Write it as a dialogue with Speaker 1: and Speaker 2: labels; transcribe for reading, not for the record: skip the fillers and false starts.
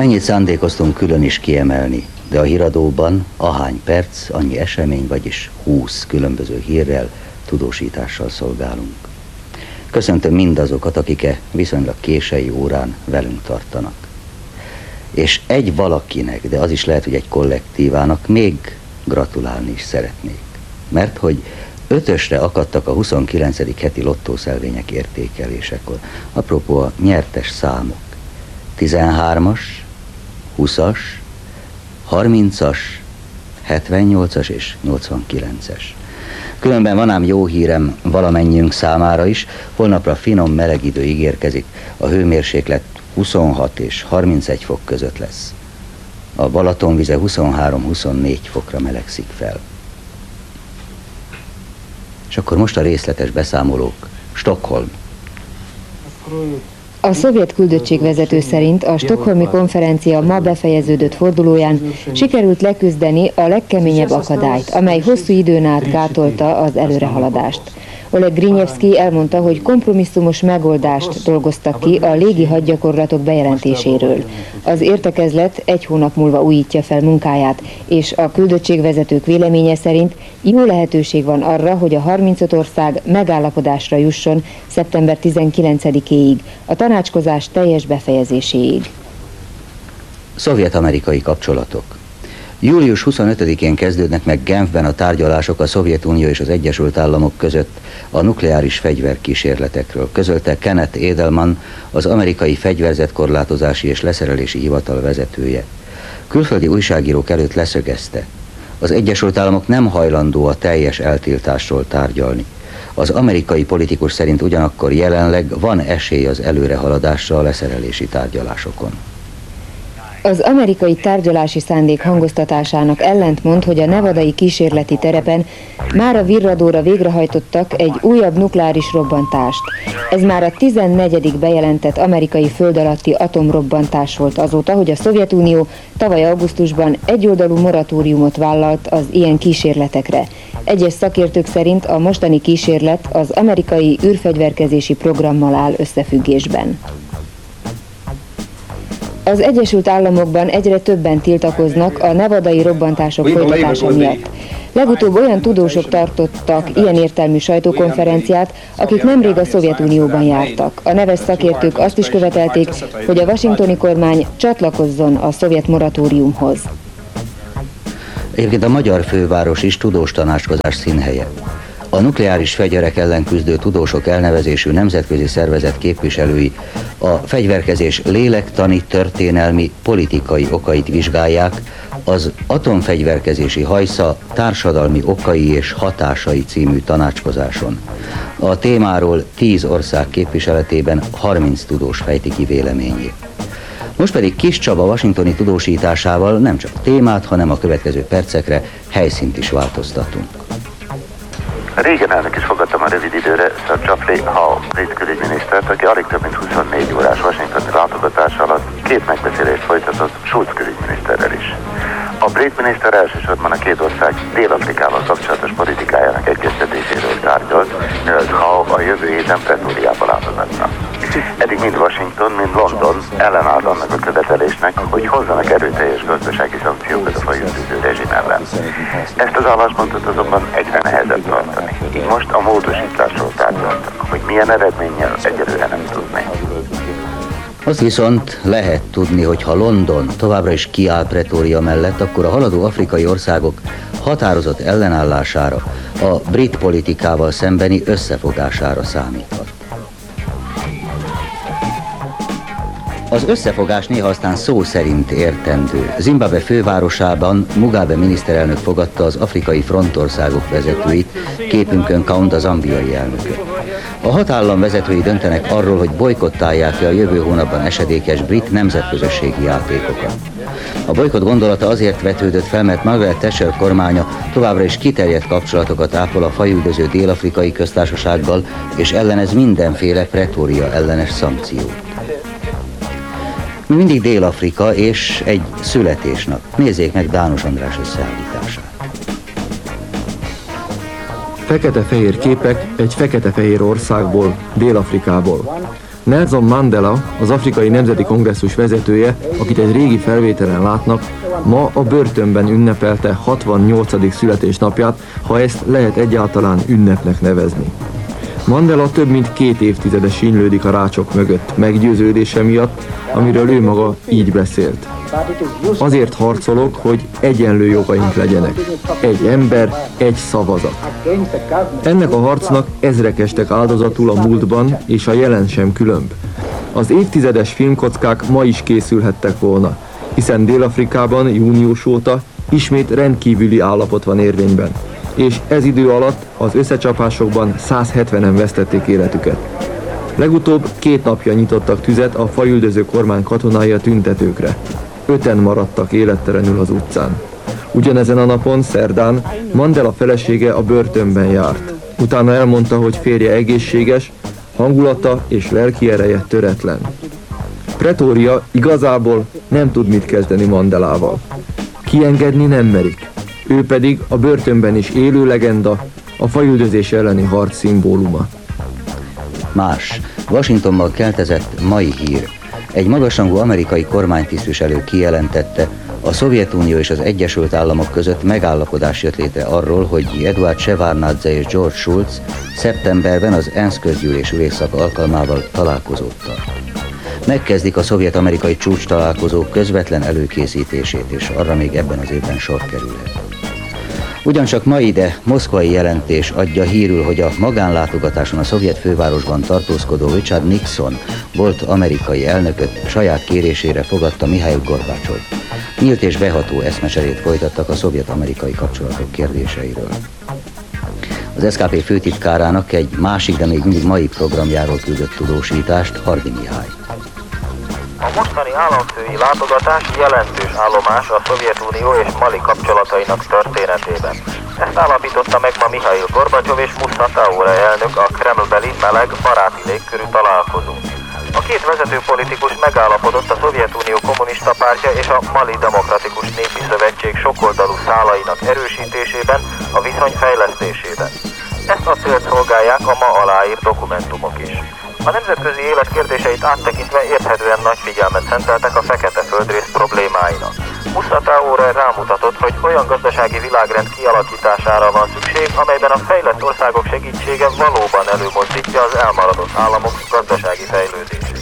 Speaker 1: Ennyit szándékoztunk külön is kiemelni, de a híradóban ahány perc, annyi esemény, vagyis 20 különböző hírrel, tudósítással szolgálunk. Köszöntöm mindazokat, akik viszonylag késői órán velünk tartanak. És egy valakinek, de az is lehet, hogy egy kollektívának még gratulálni is szeretnék. Mert hogy 5-ösre akadtak a 29. heti lottószelvények értékelésekor. Apropó a nyertes számok. 13-as, 20-as, 30-as, 78-as és 89-es. Különben van ám jó hírem valamennyiünk számára is, holnapra finom meleg idő ígérkezik, a hőmérséklet 26 és 31 fok között lesz. A Balaton vize 23-24 fokra melegszik fel. És akkor most a részletes beszámolók. Stockholm.
Speaker 2: A szovjet küldöttségvezető szerint a stockholmi konferencia ma befejeződött fordulóján sikerült leküzdeni a legkeményebb akadályt, amely hosszú időn át gátolta az előrehaladást. Oleg Grinyevszky elmondta, hogy kompromisszumos megoldást dolgoztak ki a légi hadgyakorlatok bejelentéséről. Az értekezlet egy hónap múlva újítja fel munkáját, és a küldöttségvezetők véleménye szerint jó lehetőség van arra, hogy a 35 ország megállapodásra jusson szeptember 19-éig, a tanácskozás teljes befejezéséig.
Speaker 1: Szovjet-amerikai kapcsolatok. Július 25-én kezdődnek meg Genfben a tárgyalások a Szovjetunió és az Egyesült Államok között a nukleáris fegyverkísérletekről, közölte Kenneth Edelman, az amerikai fegyverzetkorlátozási és leszerelési hivatal vezetője. Külföldi újságírók előtt leszögezte, az Egyesült Államok nem hajlandó a teljes eltiltásról tárgyalni. Az amerikai politikus szerint ugyanakkor jelenleg van esély az előrehaladásra a leszerelési tárgyalásokon.
Speaker 2: Az amerikai tárgyalási szándék hangoztatásának ellentmond, hogy a nevadai kísérleti terepen már a virradóra végrehajtottak egy újabb nukleáris robbantást. Ez már a 14. bejelentett amerikai föld alatti atomrobbantás volt azóta, hogy a Szovjetunió tavaly augusztusban egyoldalú moratóriumot vállalt az ilyen kísérletekre. Egyes szakértők szerint a mostani kísérlet az amerikai űrfegyverkezési programmal áll összefüggésben. Az Egyesült Államokban egyre többen tiltakoznak a nevadai robbantások folytatása miatt. Legutóbb olyan tudósok tartottak ilyen értelmű sajtókonferenciát, akik nemrég a Szovjetunióban jártak. A neves szakértők azt is követelték, hogy a washingtoni kormány csatlakozzon a szovjet moratóriumhoz.
Speaker 1: Egyébként a magyar főváros is tudós tanácskozás színhelye. A nukleáris fegyverek ellen küzdő tudósok elnevezésű nemzetközi szervezet képviselői a fegyverkezés lélektani, történelmi, politikai okait vizsgálják az atomfegyverkezési hajsza társadalmi okai és hatásai című tanácskozáson. A témáról 10 ország képviseletében 30 tudós fejti ki véleményét. Most pedig Kis Csaba washingtoni tudósításával nem csak témát, hanem a következő percekre helyszínt is változtatunk.
Speaker 3: Régen elnök is fogadtam a rövid időre Sir Geoffrey Howe brit külügyminisztert, aki alig több mint 24 órás washingtoni látogatás alatt 2 megbeszélést folytatott Schulz külügyminiszterrel is. A brit miniszter elsősorban a két ország Dél-Afrikával kapcsolatos politikájának egyeztetéséről tárgyalt, mielőtt Howe a jövő héten Pretóriába látogatna. Eddig mind Washington, mind London ellenállt annak a követelésnek, hogy hozzanak erőteljes gazdasági szankciókat a fajüldöző rezsim ellen. Ezt az álláspontot azonban egyre nehezebb tartani. Így most a módosításról tárgyaltak, hogy milyen eredménnyel egyelőre nem tudni.
Speaker 1: Azt viszont lehet tudni, hogy ha London továbbra is kiáll Pretória mellett, akkor a haladó afrikai országok határozott ellenállására, a brit politikával szembeni összefogására számíthat. Az összefogás néha aztán szó szerint értendő. Zimbabwe fővárosában Mugabe miniszterelnök fogadta az afrikai frontországok vezetőit, képünkön Kaunda zambiai elnököt. A 6 állam vezetői döntenek arról, hogy bojkottálják-e a jövő hónapban esedékes brit nemzetközösségi játékokat. A bojkott gondolata azért vetődött fel, mert Margaret Thatcher kormánya továbbra is kiterjedt kapcsolatokat ápol a fajüldöző Dél-Afrikai Köztársasággal, és ellenez mindenféle Pretória ellenes szankciót. Mindig Dél-Afrika és egy születésnap. Nézzék meg Dános András összeállítását.
Speaker 4: Fekete-fehér képek egy fekete-fehér országból, Dél-Afrikából. Nelson Mandela, az Afrikai Nemzeti Kongresszus vezetője, akit egy régi felvételen látnak, ma a börtönben ünnepelte 68. születésnapját, ha ezt lehet egyáltalán ünnepnek nevezni. Mandela több mint 2 évtizede sínylődik a rácsok mögött, meggyőződése miatt, amiről ő maga így beszélt. Azért harcolok, hogy egyenlő jogaink legyenek. Egy ember, egy szavazat. Ennek a harcnak ezrek estek áldozatul a múltban, és a jelen sem különb. Az évtizedes filmkockák ma is készülhettek volna, hiszen Dél-Afrikában június óta ismét rendkívüli állapot van érvényben, és ez idő alatt az összecsapásokban 170-en vesztették életüket. Legutóbb 2 napja nyitottak tüzet a fajüldöző kormány katonái a tüntetőkre. 5-en maradtak élettelenül az utcán. Ugyanezen a napon, szerdán, Mandela felesége a börtönben járt. Utána elmondta, hogy férje egészséges, hangulata és lelki ereje töretlen. Pretória igazából nem tud mit kezdeni Mandelával. Kiengedni nem merik. Ő pedig a börtönben is élő legenda, a fajüldözés elleni harc szimbóluma.
Speaker 1: Más, Washingtonban keltezett mai hír. Egy magasrangú amerikai kormánytisztviselő kijelentette, a Szovjetunió és az Egyesült Államok között megállapodás jött létre arról, hogy Eduard Shevardnadze és George Shultz szeptemberben az ENSZ közgyűlés ülésszak alkalmával találkozót tart. Megkezdik a szovjet-amerikai csúcs találkozó közvetlen előkészítését, és arra még ebben az évben sor kerülhet. Ugyancsak ma ide moszkvai jelentés adja hírül, hogy a magánlátogatáson a szovjet fővárosban tartózkodó Richard Nixon volt amerikai elnököt saját kérésére fogadta Mihail Gorbacsov. Nyílt és beható eszmecserét folytattak a szovjet-amerikai kapcsolatok kérdéseiről. Az SZKP főtitkárának egy másik, de még mindig mai programjáról küldött tudósítást Hardy Mihály.
Speaker 5: A mostani államfői látogatás jelentős állomás a Szovjetunió és Mali kapcsolatainak történetében. Ezt állapította meg ma Mihail Gorbacsov és Musa Taure elnök a Kremlbeli meleg baráti légkörű találkozón. A 2 vezető politikus megállapodott a Szovjetunió kommunista pártja és a Mali Demokratikus Népi Szövetség sokoldalú szálainak erősítésében, a viszony fejlesztésében. Ezt a célt szolgálják a ma aláírt dokumentumok is. A nemzetközi élet kérdéseit áttekintve érthetően nagy figyelmet szenteltek a Fekete-földrész problémáinak. Musa Taure rámutatott, hogy olyan gazdasági világrend kialakítására van szükség, amelyben a fejlett országok segítsége valóban előmozdítja az elmaradott államok gazdasági fejlődését.